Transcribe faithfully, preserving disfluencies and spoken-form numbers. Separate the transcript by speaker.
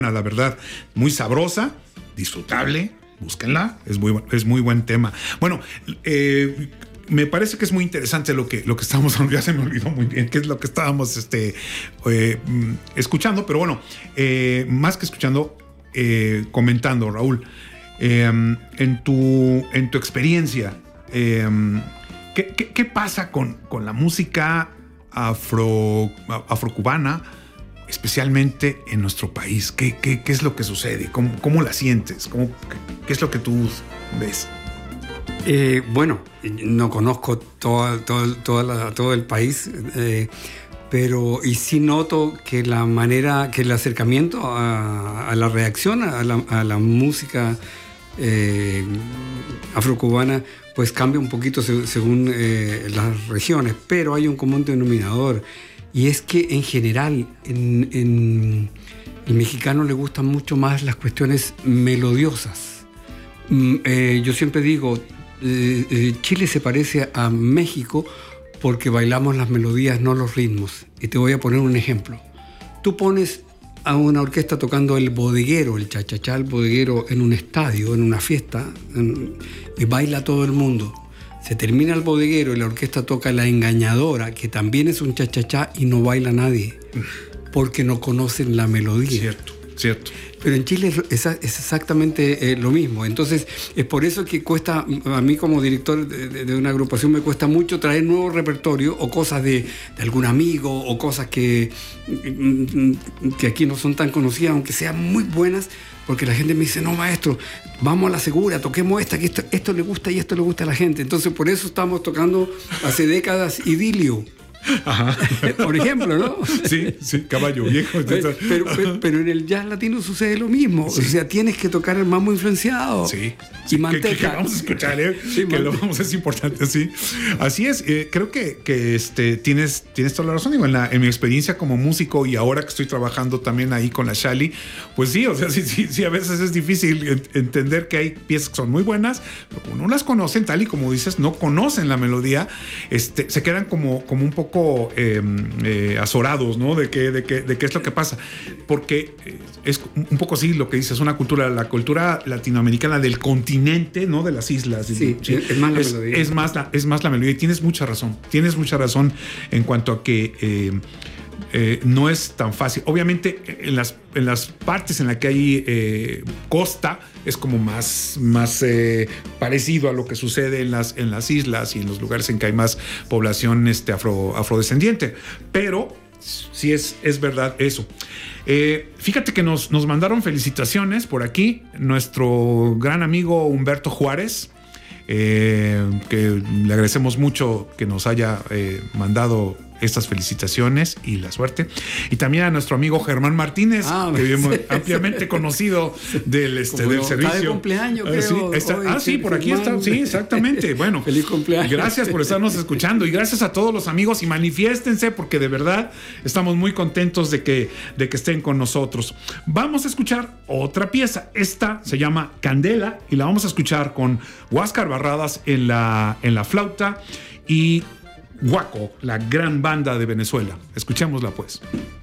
Speaker 1: la verdad, muy sabrosa, disfrutable, búsquenla, es muy, es muy buen tema. Bueno, eh, me parece que es muy interesante lo que, lo que estábamos, ya se me olvidó muy bien qué es lo que estábamos este, eh, escuchando, pero bueno, eh, más que escuchando, eh, comentando, Raúl, eh, en, tu, en tu experiencia, eh, ¿qué, qué, qué pasa con, con la música afro, afrocubana, especialmente en nuestro país? ¿Qué, qué, qué es lo que sucede? ¿Cómo, cómo la sientes? ¿Cómo, qué, ¿Qué es lo que tú ves?
Speaker 2: Eh, bueno, no conozco todo, todo, toda la, todo el país, eh, pero y sí noto que la manera, que el acercamiento a, a la reacción a la, a la música eh, afrocubana pues cambia un poquito se, según eh, las regiones, pero hay un común denominador. Y es que en general, en, en el mexicano le gustan mucho más las cuestiones melodiosas. Mm, eh, yo siempre digo, eh, eh, Chile se parece a México porque bailamos las melodías, no los ritmos. Y te voy a poner un ejemplo. Tú pones a una orquesta tocando el bodeguero, el cha-cha-cha, el bodeguero en un estadio, en una fiesta, en, y baila todo el mundo. Se termina el bodeguero y la orquesta toca La Engañadora, que también es un cha-cha-cha, y no baila nadie, porque no conocen la melodía.
Speaker 1: Cierto, cierto.
Speaker 2: Pero en Chile es, es exactamente eh, lo mismo. Entonces, es por eso que cuesta, a mí como director de, de una agrupación, me cuesta mucho traer nuevo repertorio o cosas de, de algún amigo o cosas que, que aquí no son tan conocidas, aunque sean muy buenas, porque la gente me dice, no, maestro, vamos a la segura, toquemos esta, que esto, esto le gusta y esto le gusta a la gente. Entonces, por eso estamos tocando hace décadas Idilio.
Speaker 1: Ajá.
Speaker 2: Por ejemplo, ¿no?
Speaker 1: Sí, sí, Caballo Viejo.
Speaker 2: Pero, pero, pero en el jazz latino sucede lo mismo. Sí. O sea, tienes que tocar el mambo influenciado.
Speaker 1: Sí.
Speaker 2: Y manteca.
Speaker 1: Que, que, que vamos a escuchar, ¿eh? Sí, que lo vamos, es importante, sí. Así es. Eh, creo que, que este, tienes, tienes toda la razón. Digo, en, la, en mi experiencia como músico y ahora que estoy trabajando también ahí con la Xali, pues sí, o sea, sí, sí, sí, a veces es difícil entender que hay piezas que son muy buenas, pero como no las conocen, tal y como dices, no conocen la melodía, este, se quedan como, como un poco Eh, eh, azorados, ¿no? De qué de qué, de qué es lo que pasa. Porque es un poco así lo que dices, una cultura, la cultura latinoamericana del continente, ¿no? De las islas.
Speaker 2: Sí, ¿sí? Es más la
Speaker 1: es,
Speaker 2: melodía.
Speaker 1: Es más la, es más la melodía. Y tienes mucha razón. Tienes mucha razón en cuanto a que eh, eh, no es tan fácil. Obviamente, en las, en las partes en las que hay eh, costa, es como más, más eh, parecido a lo que sucede en las, en las islas y en los lugares en que hay más población este, afro, afrodescendiente. Pero sí es, es verdad eso. Eh, fíjate que nos, nos mandaron felicitaciones por aquí. Nuestro gran amigo Humberto Juárez, eh, que le agradecemos mucho que nos haya eh, mandado estas felicitaciones y la suerte. Y también a nuestro amigo Germán Martínez, ah, que vemos sí, ampliamente sí. conocido del, este, del servicio.
Speaker 2: Está de cumpleaños, creo.
Speaker 1: Sí, está, hoy, ah, sí, por aquí Germán. Está. Sí, exactamente. Bueno,
Speaker 2: feliz cumpleaños.
Speaker 1: Gracias por estarnos escuchando y gracias a todos los amigos y manifiéstense porque de verdad estamos muy contentos de que, de que estén con nosotros. Vamos a escuchar otra pieza. Esta se llama Candela y la vamos a escuchar con Huáscar Barradas en la, en la flauta y Guaco, la gran banda de Venezuela. Escuchémosla pues.